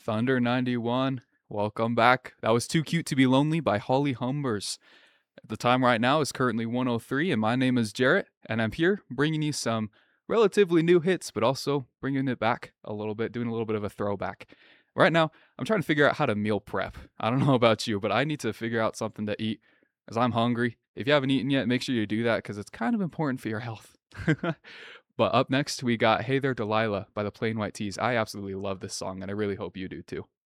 Thunder 91, welcome back. That was Too Cute to Be Lonely by Holly Humbers. The time right now is currently 1:03, and my name is Jarrett, and I'm here bringing you some relatively new hits, but also bringing it back a little bit, doing a little bit of a throwback. Right now, I'm trying to figure out how to meal prep. I don't know about you, but I need to figure out something to eat as I'm hungry. If you haven't eaten yet, make sure you do that because it's kind of important for your health. But up next, we got Hey There Delilah by the Plain White Tees. I absolutely love this song, and I really hope you do too.